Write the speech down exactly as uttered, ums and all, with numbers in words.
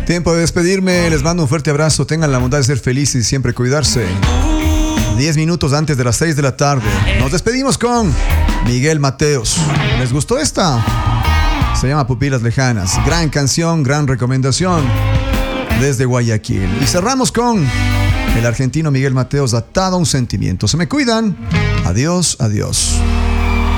Tiempo de despedirme, les mando un fuerte abrazo, tengan la bondad de ser felices y siempre cuidarse. Diez minutos antes de las seis de la tarde, nos despedimos con Miguel Mateos. ¿Les gustó esta? Se llama Pupilas Lejanas. Gran canción, gran recomendación desde Guayaquil. Y cerramos con el argentino Miguel Mateos, Atado a un sentimiento. Se me cuidan. Adiós, adiós.